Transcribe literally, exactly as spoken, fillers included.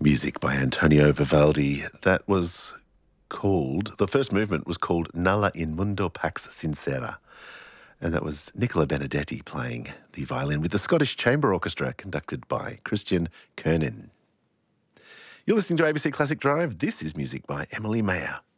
Music by Antonio Vivaldi. That was called, the first movement was called Nala in Mundo Pax Sincera. And that was Nicola Benedetti playing the violin with the Scottish Chamber Orchestra, conducted by Christian Kernin. You're listening to A B C Classic Drive. This is music by Emily Mayer.